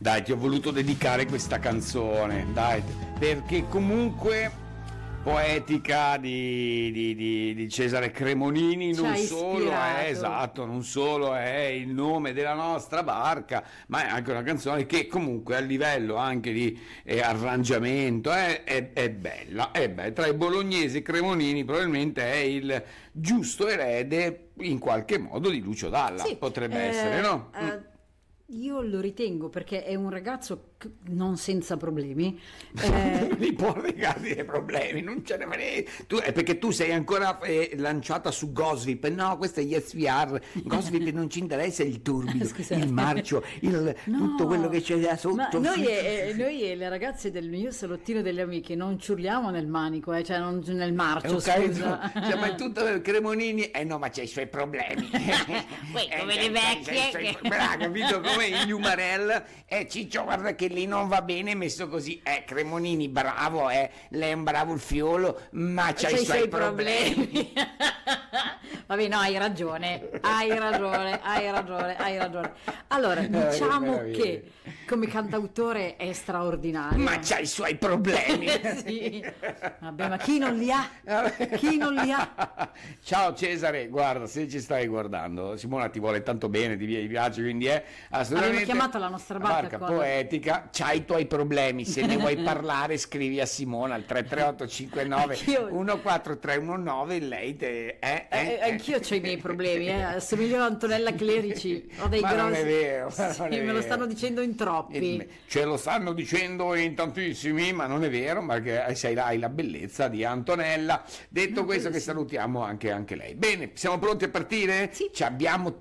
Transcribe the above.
Dai, ti ho voluto dedicare questa canzone, dai, perché comunque poetica di Cesare Cremonini Ci non ha solo è, ispirato. esatto, non solo è il nome della nostra barca, ma è anche una canzone che comunque a livello anche di arrangiamento è bella, è bella. Tra i bolognesi e Cremonini probabilmente è il giusto erede in qualche modo di Lucio Dalla, Sì, potrebbe essere, no? io lo ritengo perché è un ragazzo non senza problemi. Li può legare dei problemi, non ce ne frega. È perché tu sei ancora lanciata su Gosvip. No, questo è gli SVR. Gosvip non ci interessa il turbido, Scusate. il marcio, No, tutto quello che c'è da ma sotto. noi e le ragazze del mio salottino delle amiche non ci urliamo nel manico, cioè non nel marcio, scusa. Cioè, ma è tutto Cremonini. No, ma c'è i suoi problemi. Poi come le vecchie. Bravo, capito come il Umarell. Ciccio, guarda che lì non va bene messo così. Cremonini, bravo, lei è un bravo il fiolo, ma c'ha i suoi problemi. Vabbè, no, hai ragione. Allora, diciamo che come cantautore è straordinario. Ma c'ha i suoi problemi. Sì. Vabbè, ma chi non li ha? Chi non li ha? Ciao Cesare, guarda, se ci stai guardando, Simona ti vuole tanto bene, ti piace, quindi è assolutamente. Abbiamo chiamato la nostra barca poetica, c'hai i tuoi problemi, se ne vuoi parlare scrivi a Simona al 338 59 14319, lei anch'io ho i miei problemi, assomiglio a Antonella Clerici, ho dei ma grossi. non è vero, Sì, me lo stanno dicendo in troppi. Ce lo stanno dicendo in tantissimi, ma non è vero, perché hai la bellezza di Antonella. Detto questo, che salutiamo anche lei. Bene, siamo pronti a partire? Sì. Ci abbiamo